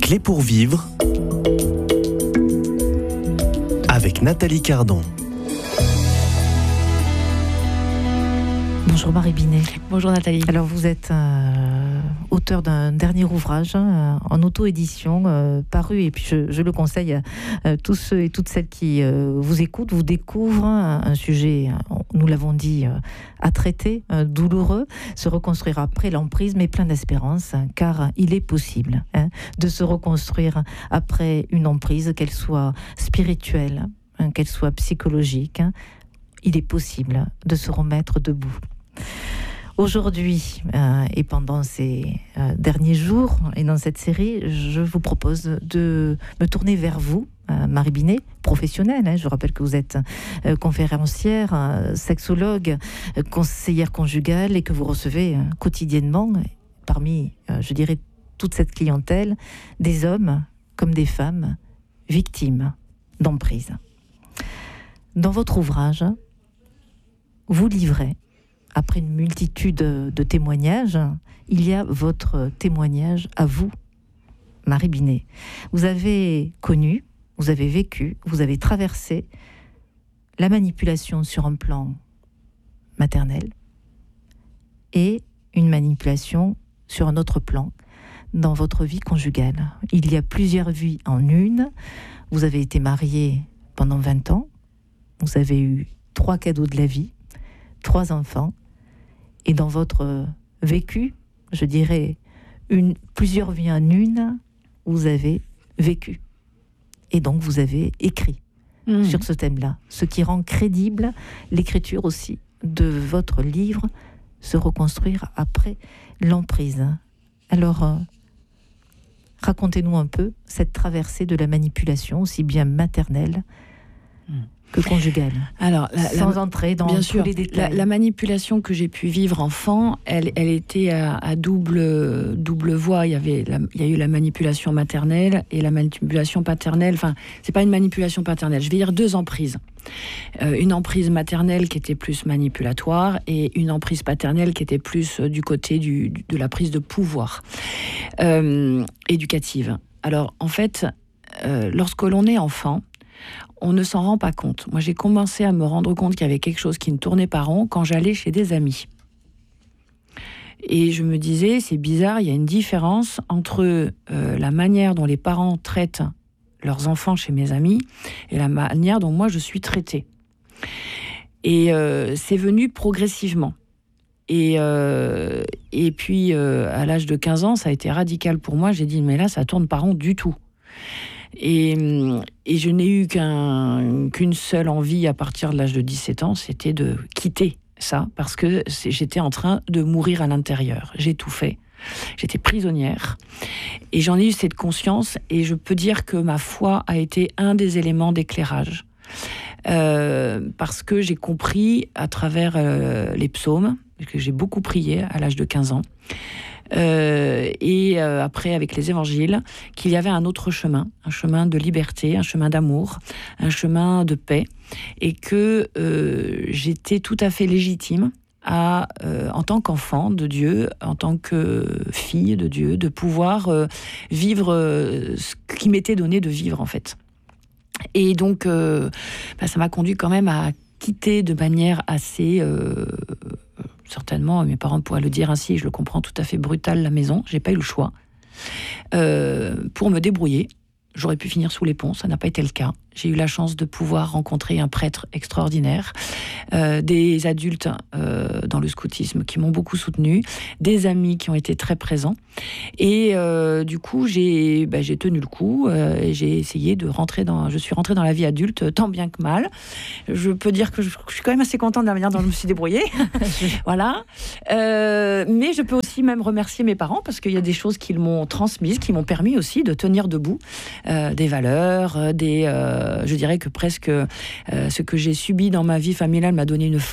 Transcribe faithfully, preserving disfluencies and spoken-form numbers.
clés pour vivre avec Nathalie Cardon. Bonjour Marie Binet. Bonjour Nathalie. Alors vous êtes euh, auteur d'un dernier ouvrage hein, en auto-édition euh, paru, et puis je, je le conseille à euh, tous ceux et toutes celles qui euh, vous écoutent, vous découvrent un, un sujet, nous l'avons dit, euh, à traiter, euh, douloureux, se reconstruire après l'emprise, mais plein d'espérance, hein, car il est possible hein, de se reconstruire après une emprise, qu'elle soit spirituelle, hein, qu'elle soit psychologique. Hein, il est possible de se remettre debout. Aujourd'hui euh, et pendant ces euh, derniers jours et dans cette série, je vous propose de me tourner vers vous, euh, Marie Binet, professionnelle. Hein, je rappelle que vous êtes euh, conférencière, euh, sexologue, euh, conseillère conjugale et que vous recevez euh, quotidiennement, parmi, euh, je dirais, toute cette clientèle, des hommes comme des femmes victimes d'emprise. Dans votre ouvrage, vous livrez, après une multitude de témoignages, il y a votre témoignage à vous, Marie Binet. Vous avez connu, vous avez vécu, vous avez traversé la manipulation sur un plan maternel et une manipulation sur un autre plan dans votre vie conjugale. Il y a plusieurs vies en une. Vous avez été mariée pendant vingt ans. Vous avez eu trois cadeaux de la vie, trois enfants. Et dans votre vécu, je dirais, une, plusieurs vies en une, vous avez vécu. Et donc, vous avez écrit mmh. sur ce thème-là, ce qui rend crédible l'écriture aussi de votre livre, Se reconstruire après l'emprise. Alors, euh, racontez-nous un peu cette traversée de la manipulation, aussi bien maternelle mmh. que conjugale. Alors, la, sans la, entrer dans bien tous sûr, les détails. La, la manipulation que j'ai pu vivre enfant, elle, elle était à, à double, double voie. Il y avait, la, il y a eu la manipulation maternelle et la manipulation paternelle. Enfin, c'est pas une manipulation paternelle. Je vais dire deux emprises. Euh, une emprise maternelle qui était plus manipulatoire et une emprise paternelle qui était plus du côté du, de la prise de pouvoir euh, éducative. Alors, en fait, euh, lorsque l'on est enfant, on ne s'en rend pas compte. Moi, j'ai commencé à me rendre compte qu'il y avait quelque chose qui ne tournait pas rond quand j'allais chez des amis. Et je me disais, c'est bizarre, il y a une différence entre euh, la manière dont les parents traitent leurs enfants chez mes amis et la manière dont moi je suis traitée. Et euh, c'est venu progressivement. Et, euh, et puis, euh, à l'âge de quinze ans, ça a été radical pour moi. J'ai dit, mais là, ça tourne pas rond du tout. Et, et je n'ai eu qu'un, qu'une seule envie à partir de l'âge de dix-sept ans, c'était de quitter ça, parce que c'est, j'étais en train de mourir à l'intérieur. J'ai tout fait. J'étais prisonnière. Et j'en ai eu cette conscience, et je peux dire que ma foi a été un des éléments d'éclairage. Euh, parce que j'ai compris à travers euh, les psaumes, que j'ai beaucoup prié à l'âge de quinze ans, Euh, et euh, après avec les évangiles, qu'il y avait un autre chemin, un chemin de liberté, un chemin d'amour, un chemin de paix, et que euh, j'étais tout à fait légitime à, euh, en tant qu'enfant de Dieu, en tant que fille de Dieu, de pouvoir euh, vivre euh, ce qui m'était donné de vivre en fait. Et donc euh, bah, ça m'a conduit quand même à quitter de manière assez... Euh, certainement, mes parents pourraient le dire ainsi, je le comprends, tout à fait brutal, la maison. J'ai pas eu le choix. Euh, pour me débrouiller, j'aurais pu finir sous les ponts, ça n'a pas été le cas. J'ai eu la chance de pouvoir rencontrer un prêtre extraordinaire, euh, des adultes euh, dans le scoutisme qui m'ont beaucoup soutenue, des amis qui ont été très présents. Et euh, du coup, j'ai, bah, j'ai tenu le coup euh, et j'ai essayé de rentrer dans... Je suis rentrée dans la vie adulte tant bien que mal. Je peux dire que je, je suis quand même assez contente de la manière dont je me suis débrouillée. Voilà. Euh, mais je peux aussi même remercier mes parents parce qu'il y a des choses qu'ils m'ont transmises, qui m'ont permis aussi de tenir debout. Euh, des valeurs, des... Euh, je dirais que presque euh, ce que j'ai subi dans ma vie familiale m'a donné une